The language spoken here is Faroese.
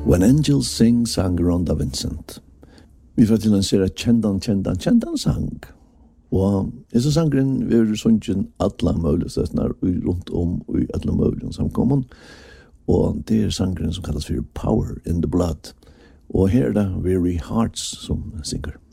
When Angels Sing sang Rhonda Vincent. Vi får til å lansere kjendan sang. Og disse sangren er sånn alle mulige stedene rundt om i alle mulige samkommen. Og det er sangren som kalles for Power in the Blood. Og her er det Weary Hearts som synger.